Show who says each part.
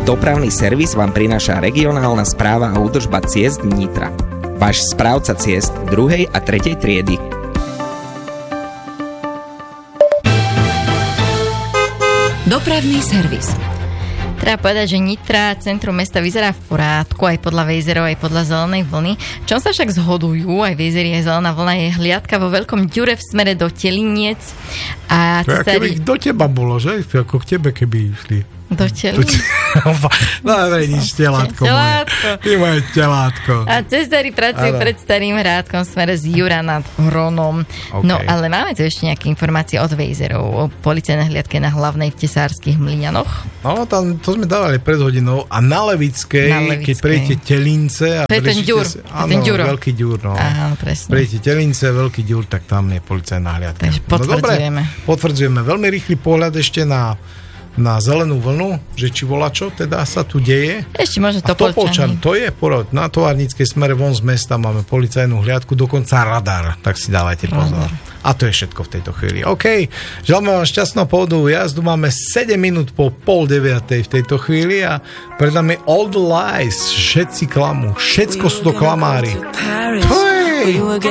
Speaker 1: Dopravný servis vám prináša regionálna správa a údržba ciest Nitra. Váš správca ciest 2. a 3. triedy.
Speaker 2: Dopravný servis.
Speaker 3: Treba povedať, že Nitra, centrum mesta, vyzerá v porádku, aj podľa Vejzerov, aj podľa zelenej vlny. Čom sa však zhodujú, aj Vejzeri, aj zelená vlna, je hliadka vo veľkom ďure v smere do Teliniec. A
Speaker 4: keby do teba bolo, že? Ako k tebe, keby išli.
Speaker 3: Do Teliniec?
Speaker 4: No, nič, telátko moje. Ty moje telátko.
Speaker 3: A cestári pracujú pred Starým Hrádkom v smere z Jura nad Hronom. Okay. No, ale máme tu ešte nejaké informácie od Vejzerov o policajnej hliadke na Hlavnej v Tesárskych Mlyňanoch.
Speaker 4: No, tam, to sme dávali pred hodinou. A na Levickej, keď prejdete Telince a
Speaker 3: to je ten ďur.
Speaker 4: Áno, veľký ďur, no.
Speaker 3: Áno, presne.
Speaker 4: Prejdete Telince, veľký ďur, tak tam je policajná hliadka.
Speaker 3: Takže potvrdzujeme.
Speaker 4: No, dobre, potvrdzujeme. Veľmi rýchly pohľad ešte na zelenú vlnu, že či čo teda sa tu deje.
Speaker 3: Ešte možno Topolčan.
Speaker 4: To je porod. Na továrnickej smere von z mesta máme policajnú hliadku, dokonca radar. Tak si dávajte pozor. A to je všetko v tejto chvíli. OK, želáme vám šťastnú pohodovú jazdu. Máme 7 minút po 8:30 v tejto chvíli a pred nami All the Lies. Všetci klamú. Všetko sú to klamári. Hej!